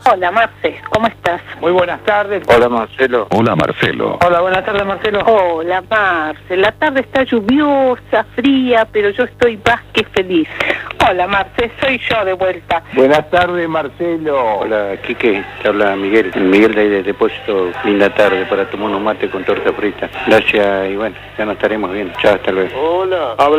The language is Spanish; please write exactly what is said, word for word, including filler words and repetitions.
Hola, Marce, ¿cómo estás? Muy buenas tardes. Hola, Marcelo. Hola, Marcelo. Hola, buenas tardes, Marcelo. Hola, Marce. La tarde está lluviosa, fría, pero yo estoy más que feliz. Hola, Marce, soy yo de vuelta. Buenas tardes, Marcelo. Hola, Quique, te habla Miguel. Miguel de ahí de Depósito. Linda tarde para tomar unos mates con torta frita. Gracias y bueno, ya nos estaremos viendo. Chao, hasta luego. Hola.